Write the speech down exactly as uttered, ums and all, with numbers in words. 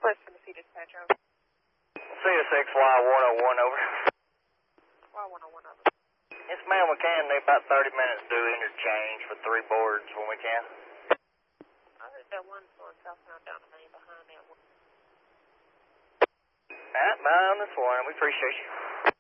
West Tennessee Dispatch, over. C S X Y one oh one, over. Y one oh one, over. Yes, ma'am, we can need about thirty minutes to do interchange for three boards when we can. I heard that one's going southbound down the main behind that one. Alright, bye on this one. We appreciate you.